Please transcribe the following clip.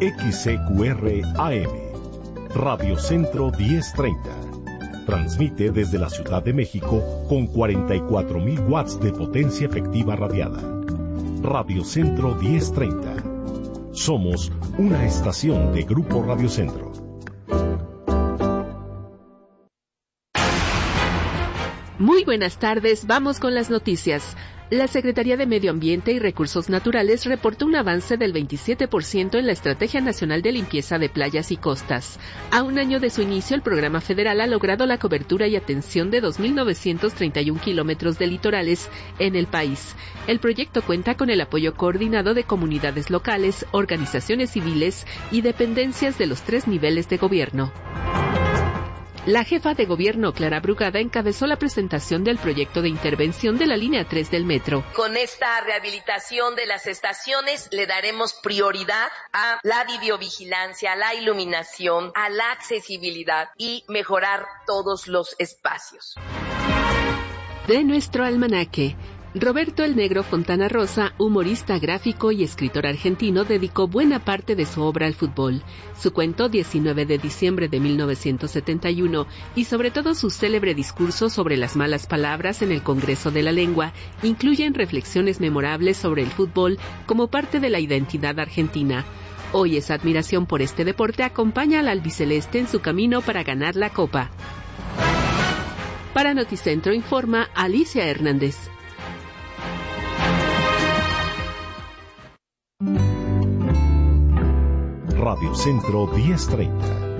XCQR AM, Radio Centro 1030. Transmite desde la Ciudad de México con 44,000 watts de potencia efectiva radiada. Radio Centro 1030. Somos una estación de Grupo Radio Centro. Muy buenas tardes, vamos con las noticias. La Secretaría de Medio Ambiente y Recursos Naturales reportó un avance del 27% en la Estrategia Nacional de Limpieza de Playas y Costas. A un año de su inicio, el programa federal ha logrado la cobertura y atención de 2.931 kilómetros de litorales en el país. El proyecto cuenta con el apoyo coordinado de comunidades locales, organizaciones civiles y dependencias de los 3 niveles de gobierno. La jefa de gobierno, Clara Brugada, encabezó la presentación del proyecto de intervención de la línea 3 del metro. Con esta rehabilitación de las estaciones le daremos prioridad a la videovigilancia, a la iluminación, a la accesibilidad y mejorar todos los espacios. De nuestro almanaque. Roberto el Negro Fontana Rosa, humorista gráfico y escritor argentino, dedicó buena parte de su obra al fútbol. Su cuento 19 de diciembre de 1971 y sobre todo su célebre discurso sobre las malas palabras en el Congreso de la Lengua incluyen reflexiones memorables sobre el fútbol como parte de la identidad argentina. Hoy esa admiración por este deporte acompaña al albiceleste en su camino para ganar la Copa. Para Noticentro informa Alicia Hernández. Radio Centro 1030.